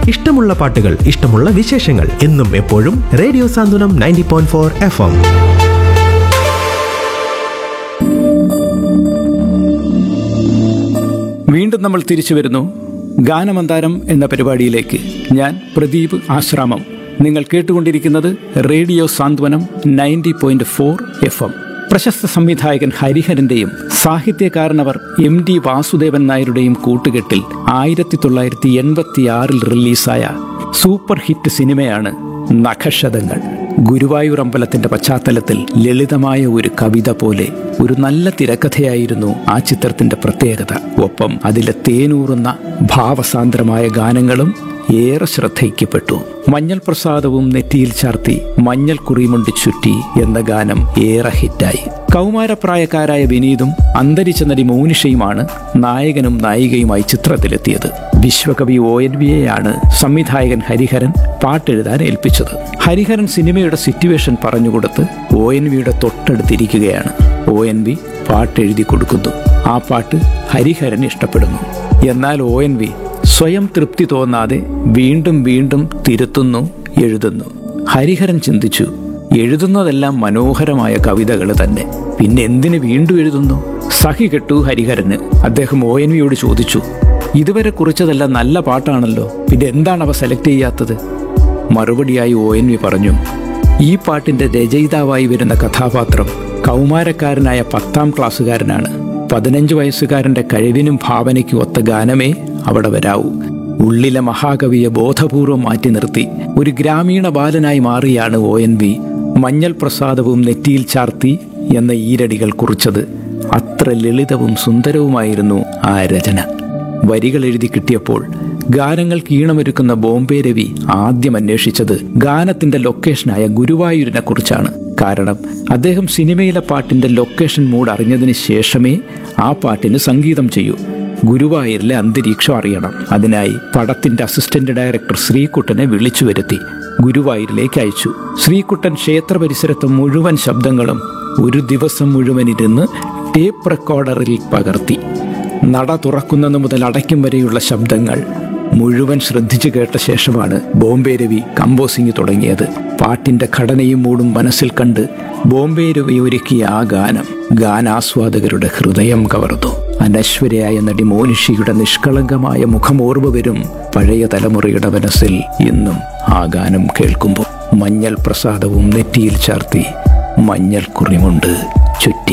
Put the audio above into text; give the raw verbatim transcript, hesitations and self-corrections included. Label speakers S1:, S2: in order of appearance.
S1: ഇഷ്ടമുള്ള പാട്ടുകൾ, ഇഷ്ടമുള്ള വിശേഷങ്ങൾ എന്നും എപ്പോഴും റേഡിയോ സാന്ത്വനം ninety point four F M.
S2: വീണ്ടും നമ്മൾ തിരിച്ചു വരുന്നു ഗാനമന്താരം എന്ന പരിപാടിയിലേക്ക്. ഞാൻ പ്രദീപ് ആശ്രാമം. നിങ്ങൾ കേട്ടുകൊണ്ടിരിക്കുന്നത് റേഡിയോ സാന്ത്വനം ninety point four F M. പ്രശസ്ത സംവിധായകൻ ഹരിഹരന്റെയും സാഹിത്യകാരനവർ എം ടി വാസുദേവൻ നായരുടെയും കൂട്ടുകെട്ടിൽ ആയിരത്തി തൊള്ളായിരത്തി എൺപത്തി ആറിൽ റിലീസായ സൂപ്പർ ഹിറ്റ് സിനിമയാണ് നഖശതങ്ങൾ. ഗുരുവായൂർ അമ്പലത്തിന്റെ പശ്ചാത്തലത്തിൽ ലളിതമായ ഒരു കവിത പോലെ ഒരു നല്ല തിരക്കഥയായിരുന്നു ആ ചിത്രത്തിന്റെ പ്രത്യേകത. ഒപ്പം അതിലെ തേനൂറുന്ന ഭാവസാന്ദ്രമായ ഗാനങ്ങളും ഏറെ ശ്രദ്ധയിക്കപ്പെട്ടു. മഞ്ഞൾ പ്രസാദവും നെറ്റിയിൽ ചാർത്തി മഞ്ഞൾ കുറിമുണ്ട് ചുറ്റി എന്ന ഗാനം ഏറെ ഹിറ്റായി. കൗമാരപ്രായക്കാരായ വിനീതും അന്തരിച്ച നടി മോനിഷയുമാണ് നായകനും നായികയുമായി ചിത്രത്തിലെത്തിയത്. വിശ്വകവി ഒ എൻ വിയെയാണ് സംവിധായകൻ ഹരിഹരൻ പാട്ടെഴുതാൻ ഏൽപ്പിച്ചത്. ഹരിഹരൻ സിനിമയുടെ സിറ്റുവേഷൻ പറഞ്ഞുകൊടുത്ത് ഒ എൻ വിയുടെ തൊട്ടടുത്തിരിക്കുകയാണ്. ഒ എൻ വി പാട്ടെഴുതി കൊടുക്കുന്നു. ആ പാട്ട് ഹരിഹരൻ ഇഷ്ടപ്പെടുന്നു. എന്നാൽ ഒ എൻ വി സ്വയം തൃപ്തി തോന്നാതെ വീണ്ടും വീണ്ടും തിരുത്തുന്നു, എഴുതുന്നു. ഹരിഹരൻ ചിന്തിച്ചു, എഴുതുന്നതെല്ലാം മനോഹരമായ കവിതകൾ തന്നെ, പിന്നെ എന്തിന് വീണ്ടും എഴുതുന്നു? സഹി കെട്ടു ഹരിഹരന്. അദ്ദേഹം ഒ എൻ വിയോട് ചോദിച്ചു, ഇതുവരെ കുറിച്ചതെല്ലാം നല്ല പാട്ടാണല്ലോ, പിന്നെ എന്താണ് അവ സെലക്ട് ചെയ്യാത്തത്? മറുപടിയായി ഒ എൻ വി പറഞ്ഞു, ഈ പാട്ടിന്റെ രചയിതാവായി വരുന്ന കഥാപാത്രം കൗമാരക്കാരനായ പത്താം ക്ലാസ്സുകാരനാണ്. പതിനഞ്ച് വയസ്സുകാരന്റെ കഴിവിനും ഭാവനയ്ക്കും ഒത്ത ഗാനമേ അവിടെ വരാവൂ. ഉള്ളിലെ മഹാകവിയെ ബോധപൂർവം മാറ്റി നിർത്തി ഒരു ഗ്രാമീണ ബാലനായി മാറിയാണ് ഒ എൻ വി മഞ്ഞൾ പ്രസാദവും നെറ്റിയിൽ ചാർത്തി എന്ന ഈരടികൾ കുറിച്ചത്. അത്ര ലളിതവും സുന്ദരവുമായിരുന്നു ആ രചന. വരികൾ എഴുതി കിട്ടിയപ്പോൾ ഗാനങ്ങൾക്ക് ഈണമൊരുക്കുന്ന ബോംബെ രവി ആദ്യം അന്വേഷിച്ചത് ഗാനത്തിന്റെ ലൊക്കേഷനായ ഗുരുവായൂരിനെ കുറിച്ചാണ്. കാരണം അദ്ദേഹം സിനിമയിലെ പാട്ടിന്റെ ലൊക്കേഷൻ മൂഡ് അറിഞ്ഞതിന് ശേഷമേ ആ പാട്ടിന് സംഗീതം ചെയ്യൂ. ഗുരുവായൂരിലെ അന്തരീക്ഷം അറിയണം. അതിനായി പടത്തിന്റെ അസിസ്റ്റന്റ് ഡയറക്ടർ ശ്രീകുട്ടനെ വിളിച്ചു വരുത്തി ഗുരുവായൂരിലേക്ക് അയച്ചു. ശ്രീകുട്ടൻ ക്ഷേത്ര പരിസരത്ത് മുഴുവൻ ശബ്ദങ്ങളും ഒരു ദിവസം മുഴുവൻ ഇരുന്ന് ടേപ്പ് റെക്കോർഡറിൽ പകർത്തി. നട തുറക്കുന്നത് മുതൽ അടയ്ക്കും വരെയുള്ള ശബ്ദങ്ങൾ മുഴുവൻ ശ്രദ്ധിച്ചു കേട്ട ശേഷമാണ് ബോംബെ രവി കമ്പോസിംഗ് തുടങ്ങിയത്. പാട്ടിന്റെ ഘടനയും മൂടും മനസ്സിൽ കണ്ട് ബോംബെ രവി ഒരുക്കിയ ആ ഗാനം ഗാനാസ്വാദകരുടെ ഹൃദയം കവർന്നു. അനശ്വരയായ നടി മോനിഷിയുടെ നിഷ്കളങ്കമായ മുഖമോർവ് വരും പഴയ തലമുറയുടെ മനസ്സിൽ ഇന്നും ആ ഗാനം കേൾക്കുമ്പോൾ. മഞ്ഞൾ പ്രസാദവും നെറ്റിയിൽ ചാർത്തി മഞ്ഞൾ കുറിമുണ്ട് ചുറ്റി.